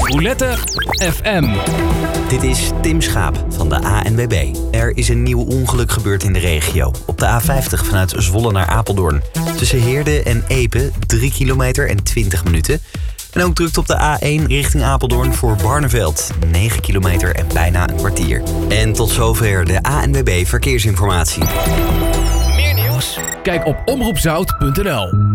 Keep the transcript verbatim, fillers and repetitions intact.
Roulette F M. Dit is Tim Schaap van de A N W B. Er is een nieuw ongeluk gebeurd in de regio. Op de A vijftig vanuit Zwolle naar Apeldoorn. Tussen Heerde en Epe drie kilometer en twintig minuten. En ook drukt op de A één richting Apeldoorn voor Barneveld. negen kilometer en bijna een kwartier. En tot zover de A N W B Verkeersinformatie. Meer nieuws? Kijk op omroep zout punt n l.